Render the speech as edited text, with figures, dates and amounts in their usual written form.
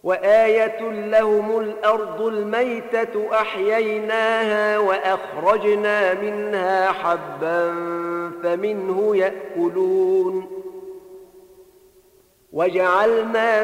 وآية لهم الأرض الميتة أحييناها وأخرجنا منها حبا فمنه يأكلون وجعلنا